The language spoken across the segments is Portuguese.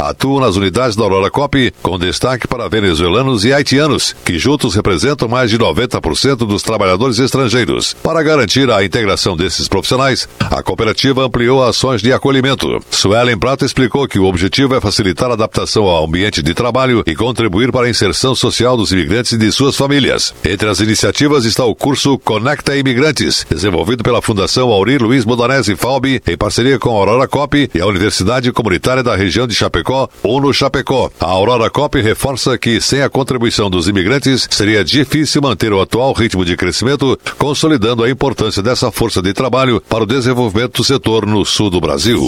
atuam nas unidades da Aurora Cop, com destaque para venezuelanos e haitianos, que juntos representam mais de 90% dos trabalhadores estrangeiros. Para garantir a integração desses profissionais, a cooperativa ampliou ações de acolhimento. Suelen Prato explicou que o objetivo é facilitar a adaptação ao ambiente de trabalho e contribuir para a inserção social dos imigrantes e de suas famílias. Entre as iniciativas está o curso Conecta Imigrantes, desenvolvido pela Fundação Aurir Luiz Modanese FAUB, em parceria com a Aurora Cop e a Universidade Comunitária da região de Chapecó, UNO Chapecó. A Aurora Cop reforça que, sem a contribuição dos imigrantes, seria difícil manter o atual ritmo de crescimento, consolidando a importância dessa força de trabalho para o desenvolvimento do setor no sul do Brasil.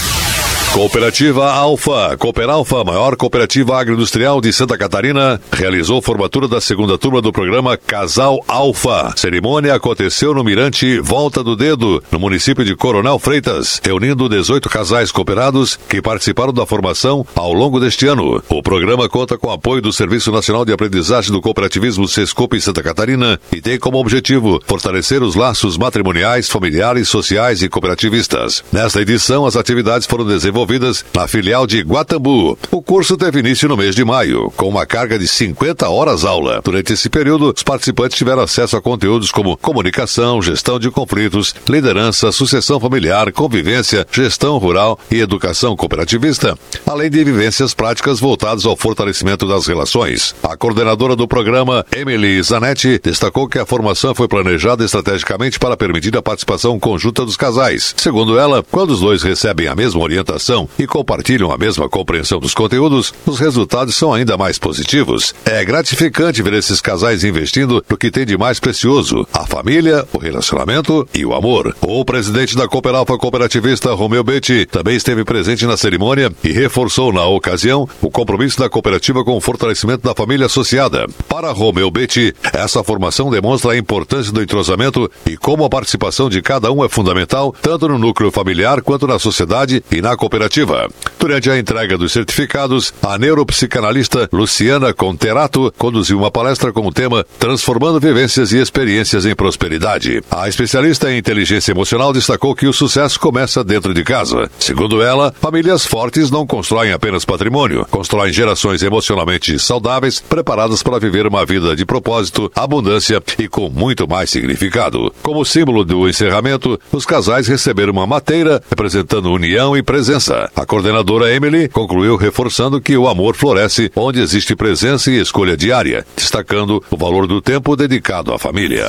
Cooperativa Alfa. Cooperalfa, maior cooperativa agroindustrial de Santa Catarina, realizou formatura da segunda turma do programa Casal Alfa. Cerimônia aconteceu no Mirante Volta do Dedo, no município de Coronel Freitas, reunindo 18 casais cooperados que participaram da formação ao longo deste ano. O programa conta com o apoio do Serviço Nacional de Aprendizagem do Cooperativismo Sescope em Santa Catarina e tem como objetivo fortalecer os laços matrimoniais, familiares, sociais e cooperativistas. Nesta edição, as atividades foram desenvolvidas na filial de Guatambu. O curso teve início no mês de maio, com uma carga de 50 horas aula. Durante esse período, os participantes tiveram acesso a conteúdos como comunicação, gestão de conflitos, liderança, sucessão familiar, convivência, gestão rural e educação cooperativista, além de vivências práticas voltadas ao fortalecimento das relações. A coordenadora do programa, Emily Zanetti, destacou que a formação foi planejada estrategicamente para permitir a participação conjunta dos casais. Segundo ela, quando os dois recebem a mesma orientação e compartilham a mesma compreensão dos conteúdos, os resultados são ainda mais positivos. É gratificante ver esses casais investindo no que tem de mais precioso: a família, o relacionamento e o amor. O presidente da Cooperalfa cooperativista, Romeu Betti, também esteve presente na cerimônia e reforçou na ocasião o compromisso da cooperativa com o fortalecimento da família associada. Para Romeu Betti, essa formação demonstra a importância do entrosamento e como a participação de cada um é fundamental, tanto no núcleo familiar quanto na sociedade e na cooperativa. Durante a entrega dos certificados, a neuropsicanalista Luciana Conterato conduziu uma palestra com o tema Transformando Vivências e Experiências em Prosperidade. A especialista em inteligência emocional destacou que o sucesso começa dentro de casa. Segundo ela, famílias fortes não constroem apenas patrimônio, constroem gerações emocionalmente saudáveis, preparadas para viver uma vida de propósito, abundância e com muito mais significado. Como símbolo do encerramento, os casais receberam uma mateira representando união e presença. A coordenadora Emily concluiu reforçando que o amor floresce onde existe presença e escolha diária, destacando o valor do tempo dedicado à família.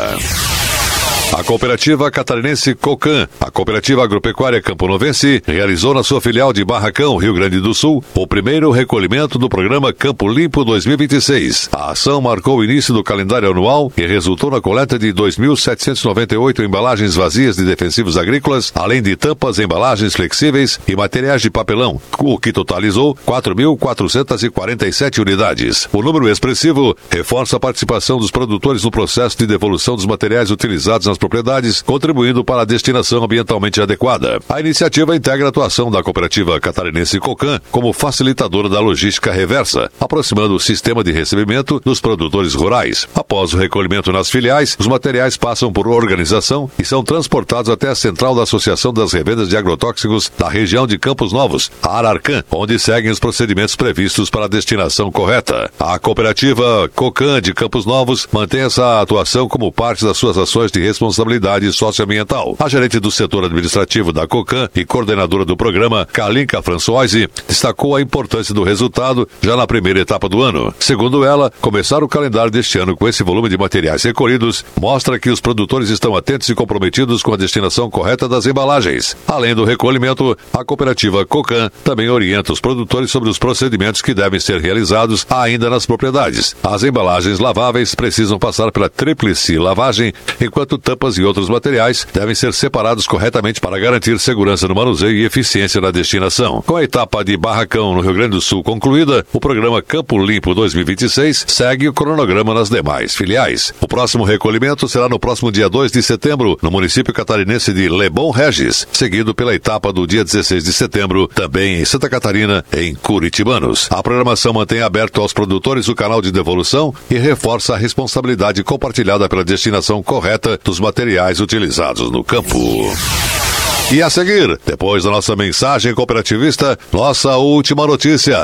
A cooperativa catarinense Cocan, a cooperativa agropecuária camponovense, realizou na sua filial de Barracão, Rio Grande do Sul, o primeiro recolhimento do programa Campo Limpo 2026. A ação marcou o início do calendário anual e resultou na coleta de 2.798 embalagens vazias de defensivos agrícolas, além de tampas, embalagens flexíveis e materiais de papelão, o que totalizou 4.447 unidades. O número expressivo reforça a participação dos produtores no processo de devolução dos materiais utilizados nas propriedades, contribuindo para a destinação ambientalmente adequada. A iniciativa integra a atuação da cooperativa catarinense Cocan como facilitadora da logística reversa, aproximando o sistema de recebimento dos produtores rurais. Após o recolhimento nas filiais, os materiais passam por organização e são transportados até a central da Associação das Revendas de Agrotóxicos da região de Campos Novos, a Ararcã, onde seguem os procedimentos previstos para a destinação correta. A cooperativa Cocan de Campos Novos mantém essa atuação como parte das suas ações de responsabilidade socioambiental. A gerente do setor administrativo da Cocan e coordenadora do programa, Kalinka Françoise, destacou a importância do resultado já na primeira etapa do ano. Segundo ela, começar o calendário deste ano com esse volume de materiais recolhidos mostra que os produtores estão atentos e comprometidos com a destinação correta das embalagens. Além do recolhimento, a cooperativa Cocan também orienta os produtores sobre os procedimentos que devem ser realizados ainda nas propriedades. As embalagens laváveis precisam passar pela tríplice lavagem, enquanto tampas e outros materiais devem ser separados corretamente para garantir segurança no manuseio e eficiência na destinação. Com a etapa de Barracão, no Rio Grande do Sul, concluída, o programa Campo Limpo 2026 segue o cronograma nas demais filiais. O próximo recolhimento será no próximo dia 2 de setembro, no município catarinense de Lebon Regis, seguido pela etapa do dia 16 de setembro, também em Santa Catarina, em Curitibanos. A programação mantém aberto aos produtores o canal de devolução e reforça a responsabilidade compartilhada pela destinação correta dos materiais utilizados no campo. E a seguir, depois da nossa mensagem cooperativista, nossa última notícia.